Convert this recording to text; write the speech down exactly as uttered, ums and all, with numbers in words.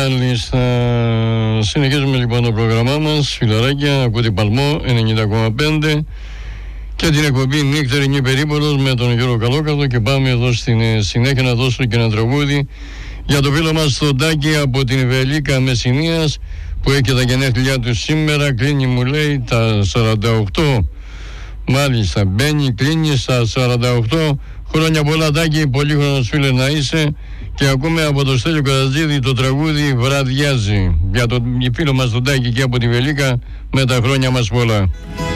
Μάλιστα. Συνεχίζουμε λοιπόν το πρόγραμμά μας, φιλαράκια. Ακούτε Παλμό ενενήντα κόμμα πέντε και την εκπομπή Νύχτερινή Περίπολος με τον Γιώργο Καλόκαρδο. Και πάμε εδώ στην συνέχεια να δώσω και ένα τραγούδι για το φίλο μας τον Τάκη από την Βελίκα Μεσσηνίας, που έχει τα γενέθλιά του σήμερα. Κλείνει, μου λέει, τα σαράντα οκτώ. Μάλιστα, μπαίνει, κλείνει στα σαράντα οκτώ. Χρόνια πολλά, Τάκη, πολύχρονος φίλε να είσαι. Και ακούμε από το Στέλιο Καρατζίδη το τραγούδι Βραδιάζει, για τον φίλο μας τον Τάκη και από τη Βελίκα, με τα χρόνια μας πολλά.